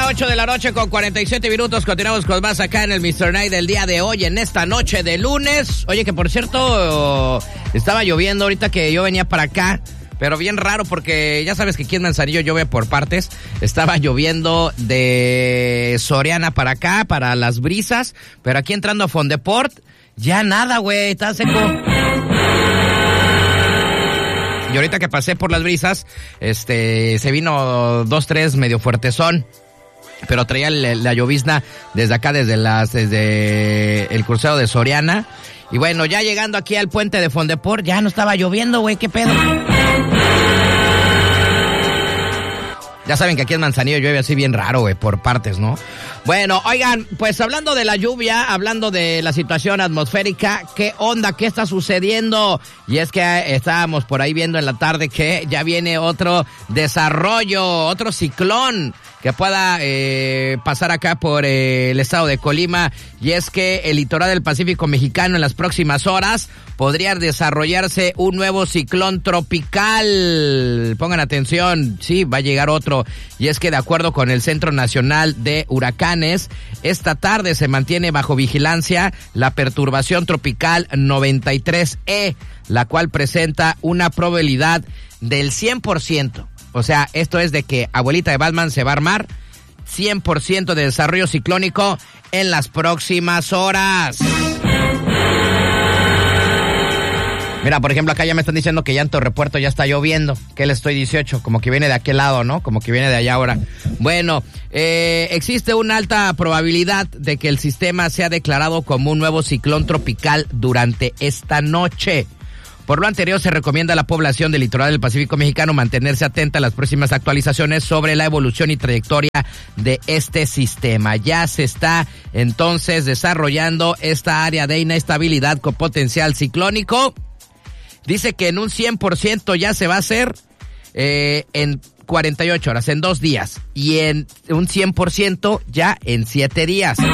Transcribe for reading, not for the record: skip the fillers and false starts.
8 de la noche con 47 minutos. Continuamos con más acá en el Mr. Night del día de hoy, en esta noche de lunes. Oye, que por cierto, estaba lloviendo ahorita que yo venía para acá, pero bien raro porque ya sabes que aquí en Manzanillo llueve por partes. Estaba lloviendo de Soriana para acá, para Las Brisas, pero aquí entrando a Fondeport, ya nada, güey, está seco. Y ahorita que pasé por Las Brisas, se vino 2-3 medio fuertezón, pero traía la llovizna desde acá, desde el crucero de Soriana. Y bueno, ya llegando aquí al puente de Fondeport, ya no estaba lloviendo, güey, qué pedo. Ya saben que aquí en Manzanillo llueve así bien raro, güey, por partes, ¿no? Bueno, oigan, pues hablando de la lluvia, hablando de la situación atmosférica, ¿qué onda? ¿Qué está sucediendo? Y es que estábamos por ahí viendo en la tarde que ya viene otro desarrollo, otro ciclón que pueda pasar acá por el estado de Colima. Y es que el litoral del Pacífico mexicano en las próximas horas podría desarrollarse un nuevo ciclón tropical. Pongan atención, sí, va a llegar otro. Y es que de acuerdo con el Centro Nacional de Huracanes, esta tarde se mantiene bajo vigilancia la perturbación tropical 93E, la cual presenta una probabilidad del 100%. O sea, esto es de que abuelita de Batman se va a armar 100% de desarrollo ciclónico en las próximas horas. Mira, por ejemplo, acá ya me están diciendo que ya en Torrepuerto ya está lloviendo, que él estoy 18, como que viene de aquel lado, ¿no? Como que viene de allá ahora. Bueno, existe una alta probabilidad de que el sistema sea declarado como un nuevo ciclón tropical durante esta noche. Por lo anterior, se recomienda a la población del litoral del Pacífico mexicano mantenerse atenta a las próximas actualizaciones sobre la evolución y trayectoria de este sistema. Ya se está entonces desarrollando esta área de inestabilidad con potencial ciclónico. Dice que en un 100% ya se va a hacer en 48 horas, en 2 días. Y en un 100% ya en 7 días.